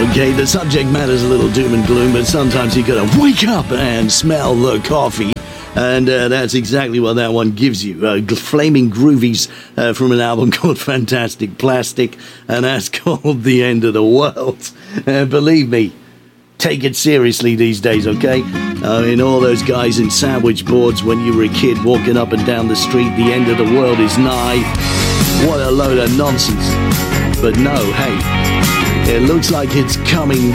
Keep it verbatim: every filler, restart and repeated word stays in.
Okay, the subject matter's a little doom and gloom, but sometimes you gotta wake up and smell the coffee. And uh, that's exactly what that one gives you. Uh, flaming groovies uh, from an album called Fantastic Plastic, and that's called The End of the World. Uh, believe me, take it seriously these days, okay? I mean, all those guys in sandwich boards when you were a kid walking up and down the street, the end of the world is nigh. What a load of nonsense. But no, hey, it looks like it's coming